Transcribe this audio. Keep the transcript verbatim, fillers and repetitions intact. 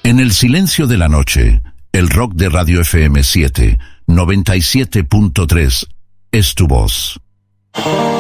En el silencio de la noche, el rock de Radio F M siete, noventa y siete punto tres, es tu voz.